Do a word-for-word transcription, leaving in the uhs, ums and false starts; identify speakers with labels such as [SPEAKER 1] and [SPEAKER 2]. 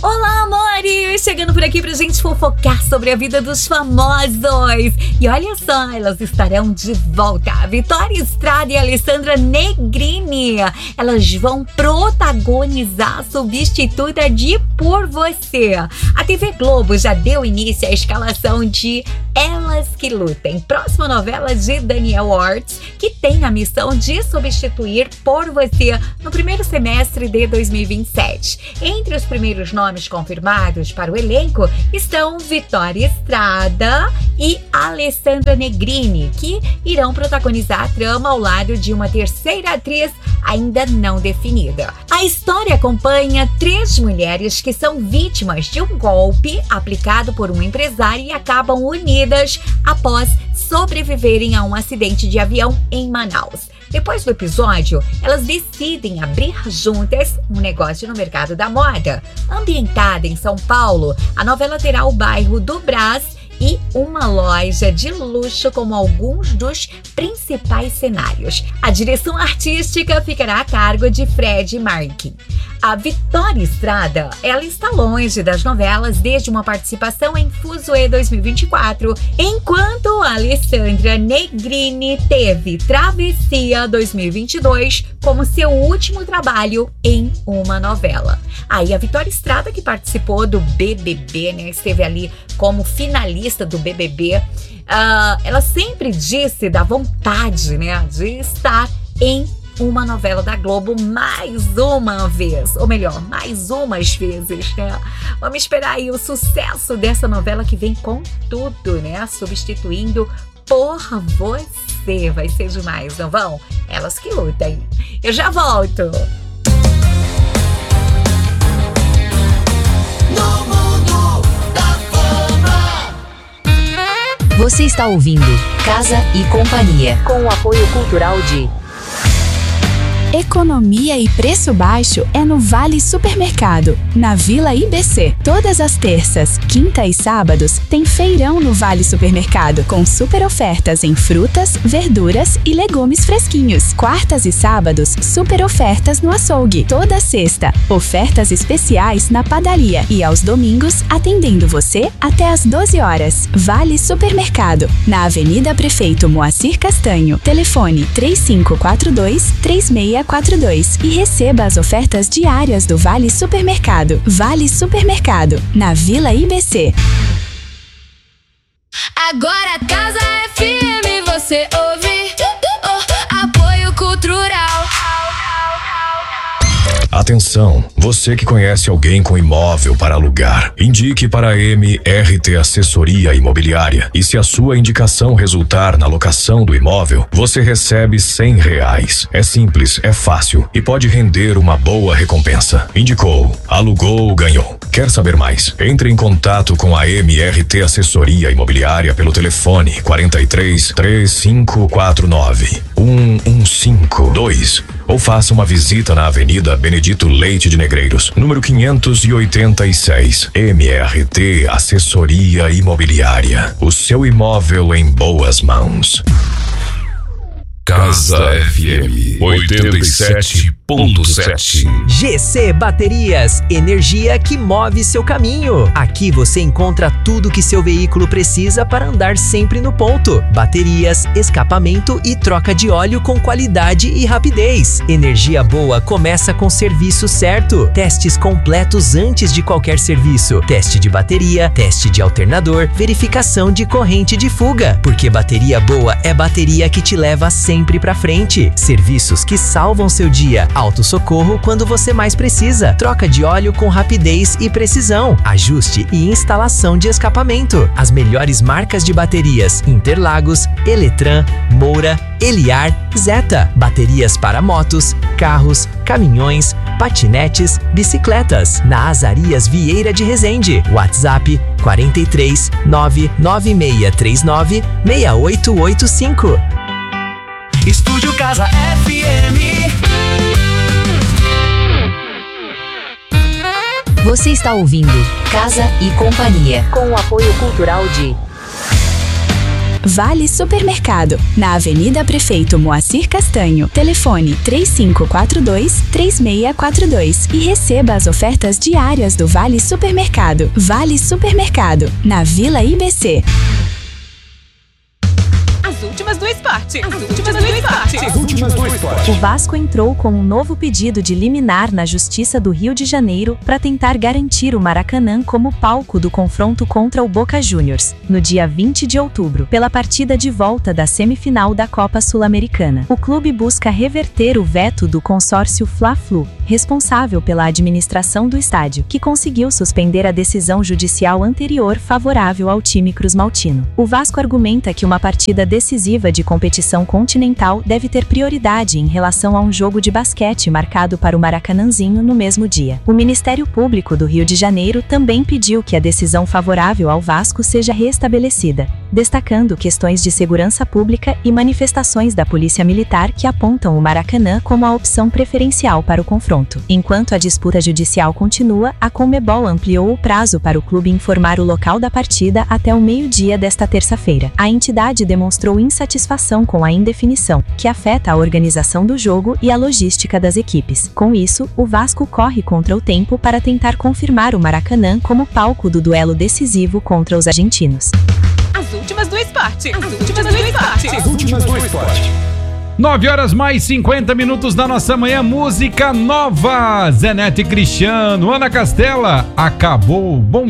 [SPEAKER 1] Olá, amores! Chegando por aqui pra gente fofocar sobre a vida dos famosos. E olha só, elas estarão de volta. A Vitória Estrada e a Alessandra Negrini. Elas vão protagonizar a Substituta de Por Você. A T V Globo já deu início à escalação de Elas que Lutem, próxima novela de Daniel Ortiz, que tem a missão de substituir Por Você no primeiro semestre de dois mil e vinte e sete. Entre os primeiros nomes confirmados para o elenco estão Vitória Estrada e Alessandra Negrini, que irão protagonizar a trama ao lado de uma terceira atriz ainda não definida. A história acompanha três mulheres que são vítimas de um golpe aplicado por um empresário e acabam unidas após sobreviverem a um acidente de avião em Manaus. Depois do episódio, elas decidem abrir juntas um negócio no mercado da moda. Ambientada em São Paulo, a novela terá o bairro do Brás e uma loja de luxo como alguns dos principais cenários. A direção artística ficará a cargo de Fred Marquin. A Vitória Estrada, ela está longe das novelas desde uma participação em Fuzue dois mil e vinte e quatro, enquanto a Alessandra Negrini teve Travessia dois mil e vinte e dois como seu último trabalho em uma novela. Aí a Vitória Estrada, que participou do B B B, né, esteve ali como finalista do B B B, uh, ela sempre disse da vontade, né, de estar em uma novela da Globo mais uma vez, ou melhor, mais umas vezes, né? Vamos esperar aí o sucesso dessa novela que vem com tudo, né? Substituindo Por Você. Vai ser demais, não vão? Elas que lutem. Eu já volto.
[SPEAKER 2] No mundo da fama.
[SPEAKER 3] Você está ouvindo Casa e Companhia, com o apoio cultural de
[SPEAKER 4] Economia e preço baixo é no Vale Supermercado, na Vila I B C. Todas as terças, quinta e sábados tem feirão no Vale Supermercado, com super ofertas em frutas, verduras e legumes fresquinhos. Quartas e sábados, super ofertas no açougue. Toda sexta, ofertas especiais na padaria e aos domingos, atendendo você até às doze horas. Vale Supermercado, na Avenida Prefeito Moacir Castanho. Telefone três cinco quatro dois, três seis quatro dois e receba as ofertas diárias do Vale Supermercado. Vale Supermercado, na Vila I B C.
[SPEAKER 5] Agora Casa F M você ouve, oh, apoio cultural.
[SPEAKER 6] Atenção, você que conhece alguém com imóvel para alugar, indique para a M R T Assessoria Imobiliária. E se a sua indicação resultar na locação do imóvel, você recebe cem reais. É simples, é fácil e pode render uma boa recompensa. Indicou, alugou, ganhou. Quer saber mais? Entre em contato com a M R T Assessoria Imobiliária pelo telefone quarenta e três, três cinco quatro nove, um um cinco dois ou faça uma visita na Avenida Benedito Leite de Negreiros, número quinhentos e oitenta e seis. M R T Assessoria Imobiliária. O seu imóvel em boas mãos.
[SPEAKER 7] Casa F M oitenta e sete ponto sete.
[SPEAKER 8] G C Baterias, energia que move seu caminho. Aqui você encontra tudo que seu veículo precisa para andar sempre no ponto. Baterias, escapamento e troca de óleo com qualidade e rapidez. Energia boa começa com serviço certo. Testes completos antes de qualquer serviço. Teste de bateria, teste de alternador, verificação de corrente de fuga. Porque bateria boa é bateria que te leva sempre sempre pra frente. Serviços que salvam seu dia. Autossocorro quando você mais precisa. Troca de óleo com rapidez e precisão. Ajuste e instalação de escapamento. As melhores marcas de baterias: Interlagos, Eletran, Moura, Eliar, Zeta. Baterias para motos, carros, caminhões, patinetes, bicicletas. Na Azarias Vieira de Resende. WhatsApp quarenta e três, nove nove seis três nove, seis oito oito cinco.
[SPEAKER 2] Estúdio Casa F M.
[SPEAKER 3] Você está ouvindo Casa e Companhia, com o apoio cultural de
[SPEAKER 4] Vale Supermercado, na Avenida Prefeito Moacir Castanho. Telefone três cinco quatro dois, três seis quatro dois e receba as ofertas diárias do Vale Supermercado. Vale Supermercado, na Vila I B C.
[SPEAKER 9] As últimas do esporte. As últimas do esporte.
[SPEAKER 10] As últimas do esporte.
[SPEAKER 11] O Vasco entrou com um novo pedido de liminar na Justiça do Rio de Janeiro para tentar garantir o Maracanã como palco do confronto contra o Boca Juniors, no dia vinte de outubro, pela partida de volta da semifinal da Copa Sul-Americana. O clube busca reverter o veto do consórcio Fla-Flu, responsável pela administração do estádio, que conseguiu suspender a decisão judicial anterior favorável ao time cruzmaltino. O Vasco argumenta que uma partida decisiva de competição continental deve ter prioridade em relação a um jogo de basquete marcado para o Maracanãzinho no mesmo dia. O Ministério Público do Rio de Janeiro também pediu que a decisão favorável ao Vasco seja restabelecida, destacando questões de segurança pública e manifestações da Polícia Militar que apontam o Maracanã como a opção preferencial para o confronto. Enquanto a disputa judicial continua, a Conmebol ampliou o prazo para o clube informar o local da partida até o meio-dia desta terça-feira. A entidade demonstrou insatisfação com a indefinição, que afeta a organização do jogo e a logística das equipes. Com isso, o Vasco corre contra o tempo para tentar confirmar o Maracanã como palco do duelo decisivo contra os argentinos.
[SPEAKER 9] As últimas do esporte. As últimas do esporte.
[SPEAKER 10] As últimas do esporte.
[SPEAKER 12] nove horas mais cinquenta minutos da nossa manhã, música nova. Zenete Cristiano, Ana Castela, acabou. Bom